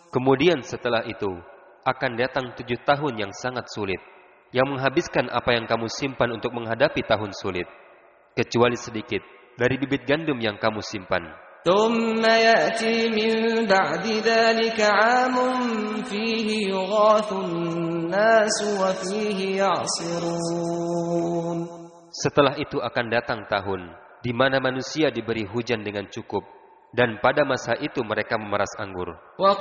Kemudian setelah itu akan datang 7 tahun yang sangat sulit, yang menghabiskan apa yang kamu simpan untuk menghadapi tahun sulit, kecuali sedikit dari bibit gandum yang kamu simpan. ثم يأتي من بعد ذلك عام فيه يغاث الناس وفيه يعصرون. Setelah itu akan datang tahun di mana manusia diberi hujan dengan cukup, dan pada masa itu mereka memeras anggur.